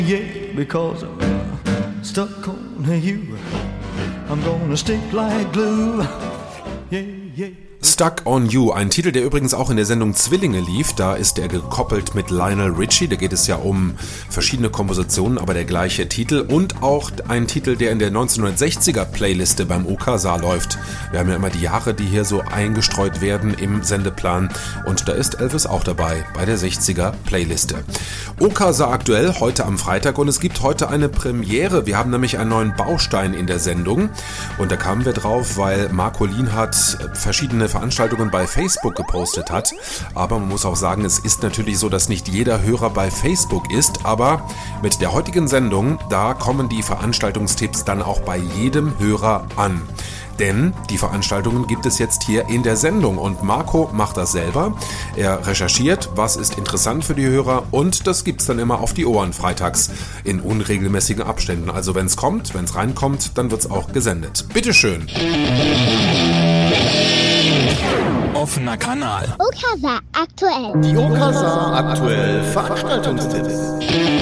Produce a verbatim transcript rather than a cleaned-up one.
Yeah, because I'm uh, stuck on you. I'm gonna stick like glue. Yeah, yeah. Stuck on You, ein Titel, der übrigens auch in der Sendung Zwillinge lief. Da ist er gekoppelt mit Lionel Richie. Da geht es ja um verschiedene Kompositionen, aber der gleiche Titel. Und auch ein Titel, der in der neunzehnhundertsechziger Playliste beim O K S A läuft. Wir haben ja immer die Jahre, die hier so eingestreut werden im Sendeplan. Und da ist Elvis auch dabei, bei der sechziger Playliste. O K S A aktuell, heute am Freitag. Und es gibt heute eine Premiere. Wir haben nämlich einen neuen Baustein in der Sendung. Und da kamen wir drauf, weil Marco Lienhardt verschiedene Veranstaltungen bei Facebook gepostet hat. Aber man muss auch sagen, es ist natürlich so, dass nicht jeder Hörer bei Facebook ist. Aber mit der heutigen Sendung, da kommen die Veranstaltungstipps dann auch bei jedem Hörer an. Denn die Veranstaltungen gibt es jetzt hier in der Sendung und Marco macht das selber. Er recherchiert, was ist interessant für die Hörer und das gibt's dann immer auf die Ohren freitags in unregelmäßigen Abständen. Also wenn es kommt, wenn es reinkommt, dann wird's auch gesendet. Bitteschön. Offener Kanal. O K S A aktuell. Die O K S A aktuell Veranstaltungstipps.